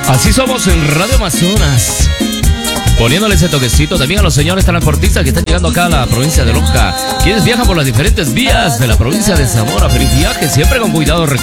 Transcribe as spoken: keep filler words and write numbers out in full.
Así somos en Radio Amazonas, poniéndole ese toquecito también a los señores transportistas que están llegando acá a la provincia de Loja, quienes viajan por las diferentes vías de la provincia de Zamora. Feliz viaje, siempre con cuidado.